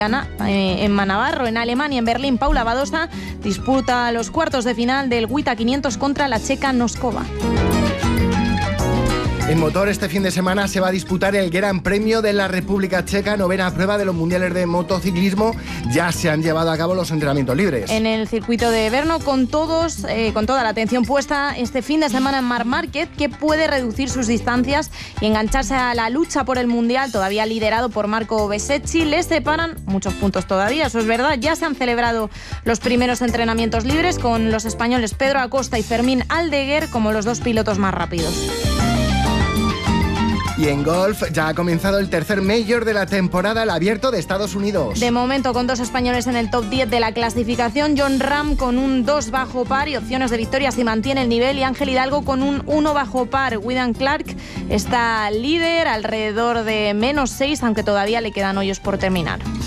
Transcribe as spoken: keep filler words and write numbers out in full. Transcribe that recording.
En Manavarro, en Alemania, en Berlín, Paula Badosa disputa los cuartos de final del WTA quinientos contra la checa Noskova. En motor, este fin de semana se va a disputar el Gran Premio de la República Checa, novena prueba de los mundiales de motociclismo. Ya se han llevado a cabo los entrenamientos libres. En el circuito de Brno, con todos, eh, con toda la atención puesta este fin de semana en Marc Márquez, que puede reducir sus distancias y engancharse a la lucha por el mundial, todavía liderado por Marco Bezzecchi. Les separan muchos puntos todavía, eso es verdad. Ya se han celebrado los primeros entrenamientos libres con los españoles Pedro Acosta y Fermín Aldeguer como los dos pilotos más rápidos. Y en golf ya ha comenzado el tercer Major de la temporada, el Abierto de Estados Unidos. De momento, con dos españoles en el top diez de la clasificación, Jon Rahm con un dos bajo par y opciones de victoria si mantiene el nivel, y Ángel Hidalgo con un uno bajo par. Wyndham Clark está líder alrededor de menos seis, aunque todavía le quedan hoyos por terminar.